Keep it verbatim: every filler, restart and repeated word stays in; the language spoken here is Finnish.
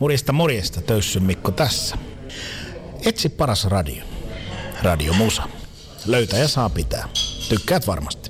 Morjesta morjesta, Töyssyn Mikko tässä. Etsi paras radio. Radio Musa. Löytää ja saa pitää. Tykkäät varmasti.